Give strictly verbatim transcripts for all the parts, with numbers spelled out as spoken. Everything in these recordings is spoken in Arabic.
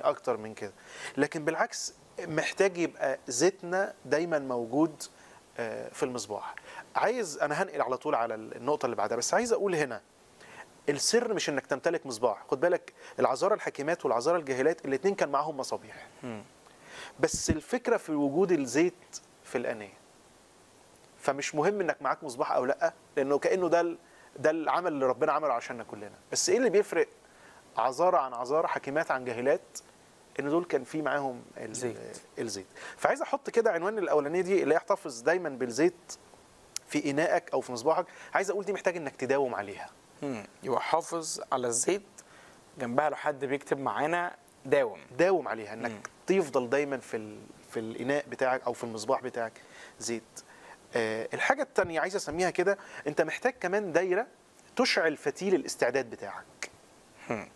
اكتر من كده. لكن بالعكس محتاج يبقى زيتنا دايما موجود في المصباح. عايز انا هنقل على طول على النقطه اللي بعدها، بس عايز اقول هنا السر مش انك تمتلك مصباح. خد بالك العذارى الحكيمات والعذارى الجاهلات الاثنين كان معاهم مصابيح، بس الفكره في وجود الزيت في الانيه. فمش مهم انك معاك مصباح او لا، لانه كانه ده ده العمل اللي ربنا عمله عشاننا كلنا. بس ايه اللي بيفرق عذارى عن عذارى، حكيمات عن جاهلات؟ ان دول كان في معاهم الزيت. الزيت. فعايز احط كده عنوان الاولانيه دي اللي يحتفظ دايما بالزيت في انائك او في مصباحك. عايز اقول دي محتاج انك تداوم عليها. امم يبقى حافظ على الزيت، جنبها لو حد بيكتب معانا داوم داوم عليها، انك مم. تفضل دايما في ال... في الاناء بتاعك او في المصباح بتاعك زيت. آه الحاجه الثانيه عايز اسميها كده، انت محتاج كمان دايره تشعل فتيل الاستعداد بتاعك. هم.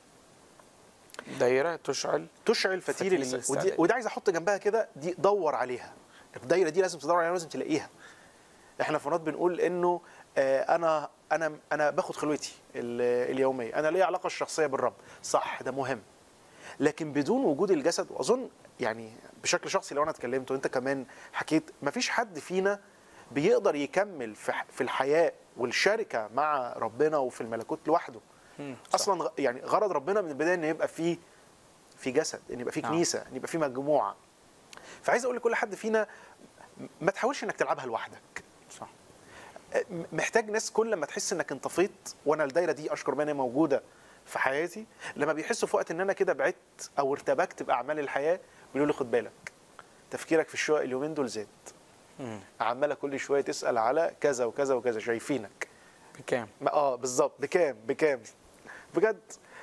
دايره تشعل تشعل فتيل, فتيل الاستعداد. ودي, ودي عايز احط جنبها كده، دي دور عليها. الدايره دي لازم تدور عليها، لازم تلاقيها. احنا في مرات بنقول انه آه انا انا انا باخد خلوتي اليوميه، انا ليا علاقه الشخصيه بالرب، صح ده مهم، لكن بدون وجود الجسد. واظن يعني بشكل شخصي لو انا اتكلمت وانت كمان حكيت، مفيش حد فينا بيقدر يكمل في الحياه والشركه مع ربنا وفي الملكوت لوحده. اصلا يعني غرض ربنا من البدايه ان يبقى فيه في جسد، ان يبقى فيه كنيسه، ان يبقى فيه مجموعه. فعايز اقول لكل حد فينا ما تحاولش انك تلعبها لوحدك. صح. محتاج ناس كل ما تحس انك انطفيت، وانا الدايره دي اشكر بها موجوده في حياتي، لما بيحسوا في وقت ان انا كده بعدت او ارتبكت باعمال الحياه، بيقولوا لي خد بالك تفكيرك في الشقق اليومين دول زاد، عماله كل شويه تسال على كذا وكذا وكذا، شايفينك بكام. اه بالظبط، بكام بكام بجد.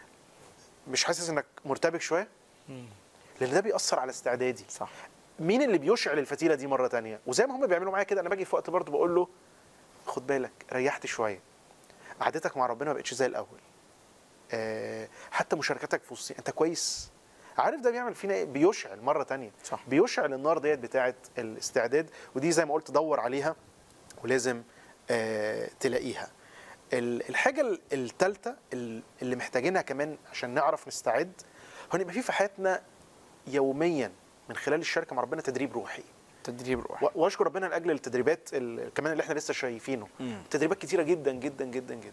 مش حاسس انك مرتبك شويه؟ لان ده بيأثر على استعدادي. صح. مين اللي بيشعل الفتيله دي مره ثانيه؟ وزي ما هم بيعملوا معايا كده، انا باجي في وقت برضه بقول له خد بالك ريحت شويه، قعدتك مع ربنا ما بقتش زي الاول، أه حتى مشاركتك في وسطي انت كويس. عارف ده بيعمل فينا ايه؟ بيشعل مره ثانيه. صح. بيشعل النار ديت بتاعه الاستعداد، ودي زي ما قلت دور عليها ولازم أه تلاقيها. الحاجه الثالثه اللي محتاجينها كمان عشان نعرف نستعد، هو يبقى في في حياتنا يوميا من خلال الشركه مع ربنا تدريب روحي. تدريب روحي. واشكر ربنا لاجل التدريبات كمان اللي احنا لسه شايفينه. مم. تدريبات كتيره جدا جدا جدا جدا.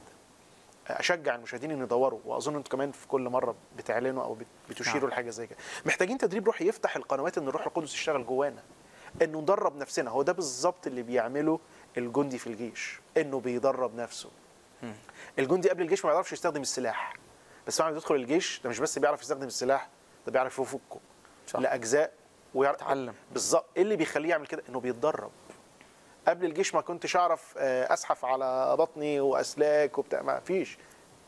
اشجع المشاهدين ان يدوروا، واظن انتم كمان في كل مره بتعلنوا او بتشيروا نعم. لحاجه زي كده. محتاجين تدريب روحي يفتح القنوات ان الروح القدس يشتغل جوانا، انه ندرب نفسنا. هو ده بالظبط اللي بيعمله الجندي في الجيش، انه بيدرب نفسه. مم. الجندي قبل الجيش ما يعرفش يستخدم السلاح، بس بعد ما يدخل الجيش ده مش بس بيعرف يستخدم السلاح، ده بيعرف يفكه لاجزاء ويعرف يتعلم. بالظبط. ايه اللي بيخليه يعمل كده؟ انه بيتدرب. قبل الجيش ما كنتش اعرف اسحف على بطني واسلاك وبتاع، ما فيش،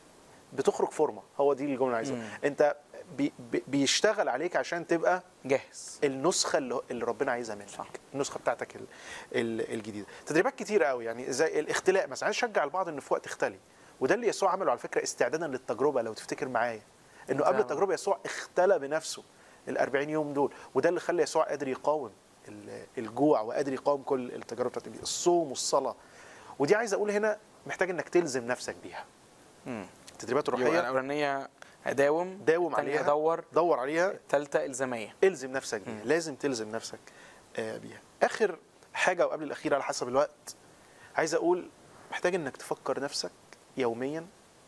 بتخرج فورمه. هو دي الجمله اللي عايزها. انت بي بيشتغل عليك عشان تبقى جاهز، النسخه اللي ربنا عايزها منك. صح. النسخه بتاعتك الجديده. تدريبات كتير قوي يعني، زي الاختلاء مثلا. عايز اشجع البعض انه في وقت اختلي، وده اللي يسوع عمله على فكره استعدادا للتجربه. لو تفتكر معايا انه قبل التجربه يسوع اختلى بنفسه الأربعين يوم دول، وده اللي خلى يسوع قادر يقاوم الجوع وقادر يقاوم كل التجارب بتاعت الصوم والصلاه. ودي عايز اقول هنا محتاج انك تلزم نفسك بيها. امم التدريبات الروحيه الاولانيه اداوم، داوم عليها، دور دور عليها، الثالثه الزاميه، الزم نفسك بيها. مم. لازم تلزم نفسك بيها. اخر حاجه وقبل الاخيره على حسب الوقت، عايز اقول محتاج انك تفكر نفسك يوميا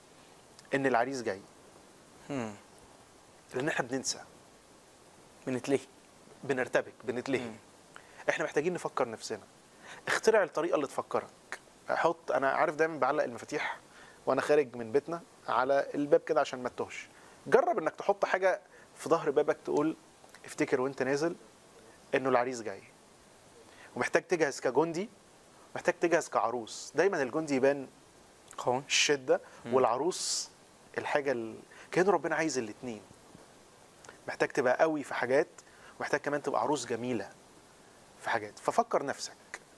ان العريس جاي. امم لان احنا بننسى، بنتلهي، بنرتبك، بنتلهي. احنا محتاجين نفكر نفسنا. اخترع الطريقه اللي تفكرك. احط، انا عارف دايما بعلق المفاتيح وانا خارج من بيتنا على الباب كده عشان ما تتوهش. جرب انك تحط حاجه في ظهر بابك تقول افتكر وانت نازل انه العريس جاي. ومحتاج تجهز كجندي، محتاج تجهز كعروس. دايما الجندي يبان قوي الشده، والعروس الحاجه ال... كان ربنا عايز الاثنين. محتاج تبقى قوي في حاجات، ومحتاج كمان تبقى عروس جميله في حاجات. ففكر نفسك.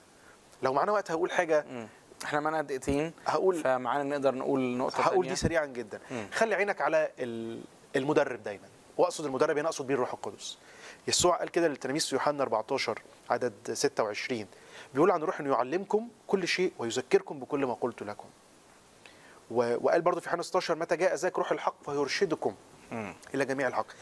لو معانا وقت هقول حاجه. مم. احنا معانا دقيقتين، هقول فمعانا نقدر نقول نقطه هقول تانية. دي سريعا جدا. مم. خلي عينك على المدرب دايما، واقصد المدرب هنا اقصد بيه الروح القدس. يسوع قال كده للتلاميذ في يوحنا أربعتاشر عدد ستة وعشرين، بيقول عن الروح انه يعلمكم كل شيء ويذكركم بكل ما قلت لكم. وقال برضه في يوحنا ستاشر متى جاء ذاك روح الحق فيرشدكم مم. الى جميع الحق.